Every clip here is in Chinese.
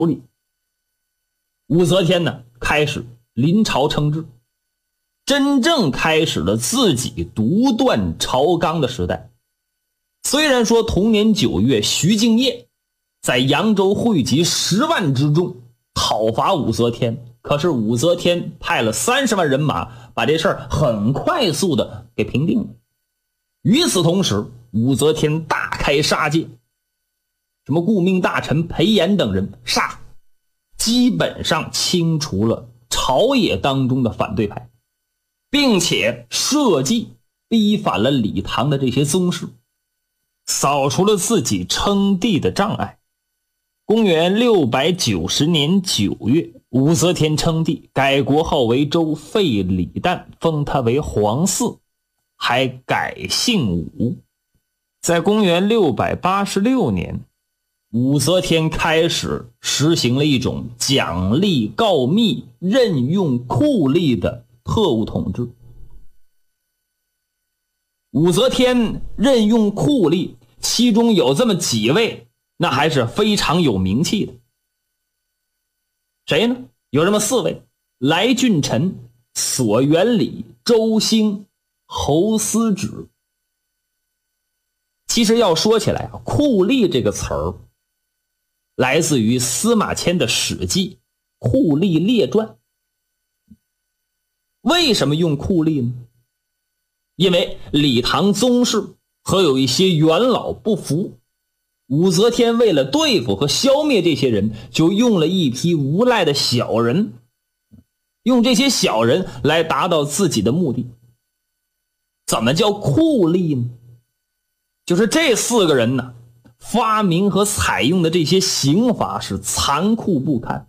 里。武则天呢，开始临朝称制，真正开始了自己独断朝纲的时代。虽然说同年9月，徐敬业在扬州汇集10万之众讨伐武则天，可是武则天派了30万人马，把这事儿很快速的给平定了。与此同时，武则天大开杀戒，什么顾命大臣裴炎等人杀，基本上清除了朝野当中的反对派，并且设计逼反了李唐的这些宗室，扫除了自己称帝的障碍。公元690年9月，武则天称帝，改国号为周，废李旦，封他为皇嗣，还改姓武。在公元686年，武则天开始实行了一种奖励告密、任用酷吏的特务统治。武则天任用酷吏，其中有这么几位那还是非常有名气的。谁呢？有这么4位：来俊臣、索元礼、周兴、侯思止。其实要说起来啊，酷吏这个词儿来自于司马迁的《史记·酷吏列传》。为什么用酷吏呢？因为李唐宗室和有一些元老不服，武则天为了对付和消灭这些人，就用了一批无赖的小人，用这些小人来达到自己的目的。怎么叫酷吏呢？就是这4个人呢，发明和采用的这些刑罚是残酷不堪。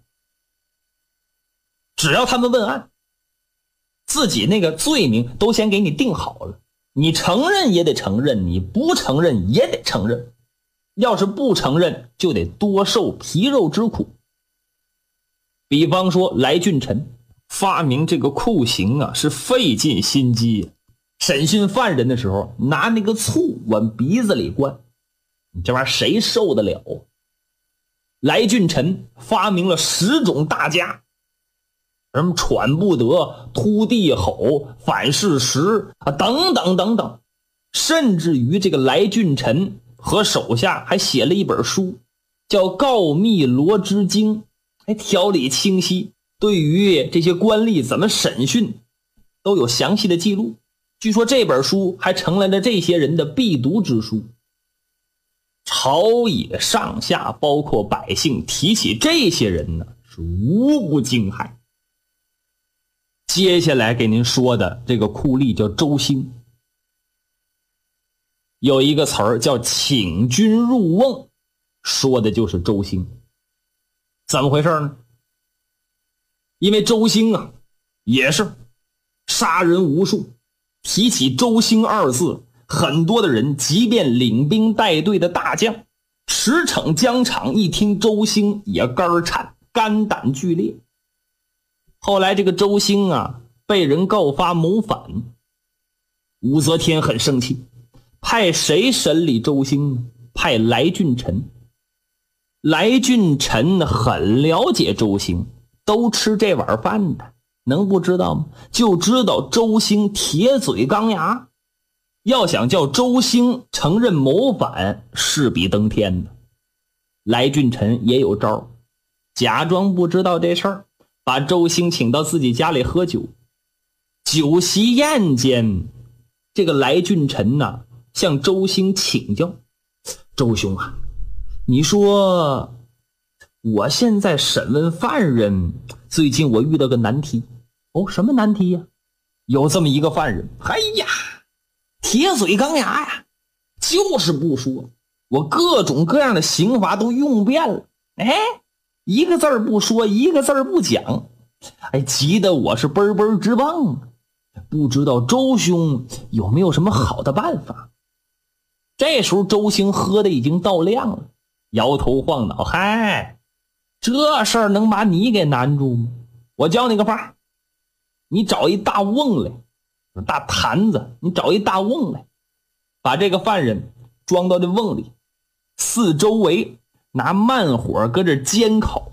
只要他们问案，自己那个罪名都先给你定好了，你承认也得承认，你不承认也得承认，要是不承认就得多受皮肉之苦。比方说来俊臣发明这个酷刑啊，是费尽心机。审讯犯人的时候，拿那个醋往鼻子里灌，你这玩意儿谁受得了？来俊臣发明了10种大家，什么喘不得、突地吼、反事实啊，等等等等。甚至于这个来俊臣和手下还写了一本书，叫《告密罗织经》，条理清晰，对于这些官吏怎么审讯都有详细的记录。据说这本书还成了这些人的必读之书。朝野上下包括百姓提起这些人呢，是无不惊骇。接下来给您说的这个酷吏叫周兴，有一个词儿叫请君入瓮，说的就是周兴。怎么回事呢？因为周兴啊也是杀人无数，提起周兴2字，很多的人即便领兵带队的大将驰骋疆场，一听周兴也肝颤，肝胆俱裂。后来这个周兴啊被人告发谋反，武则天很生气，派谁审理周兴呢？派来俊臣。来俊臣很了解周兴，都吃这碗饭的，能不知道吗？就知道周兴铁嘴钢牙，要想叫周兴承认谋反，势比登天的。来俊臣也有招，假装不知道这事儿，把周兴请到自己家里喝酒。酒席宴间，这个来俊臣呢向周兴请教：周兄啊，你说我现在审问犯人，最近我遇到个难题。哦，什么难题呀？有这么一个犯人，哎呀，铁嘴钢牙呀，就是不说，我各种各样的刑罚都用遍了，一个字儿不说，一个字儿不讲，急得我是奔奔直蹦。不知道周兄有没有什么好的办法？这时候周兴喝的已经到量了，摇头晃脑，嗨，这事儿能把你给难住吗？我教你个法，你找一大瓮来，大坛子，你找一大瓮来，把这个犯人装到这瓮里，四周围拿慢火搁这煎烤，